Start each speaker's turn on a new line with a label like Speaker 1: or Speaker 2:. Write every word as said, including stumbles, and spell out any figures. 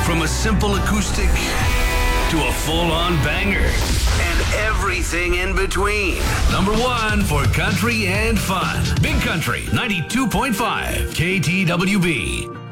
Speaker 1: From a simple acoustic to a full-on banger and everything in between. Number one for country and fun. Big Country ninety-two point five K T W B.